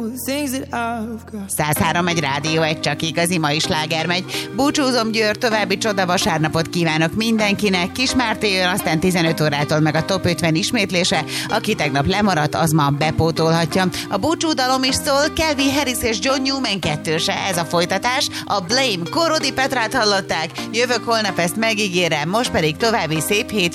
103 egy rádió, egy csak igazi mai sláger megy. Búcsúzom, Győr, további csoda vasárnapot kívánok mindenkinek. Kis Márté jön, aztán 15 órától meg a Top 50 ismétlése. Aki tegnap lemaradt, az ma bepótolhatja. A búcsúdalom is szól, Calvin Harris és John Newman kettőse, ez a folytatás. A Blame, Korodi Petrát hallották. Jövök holnap, ezt megígérem, most pedig további szép hét.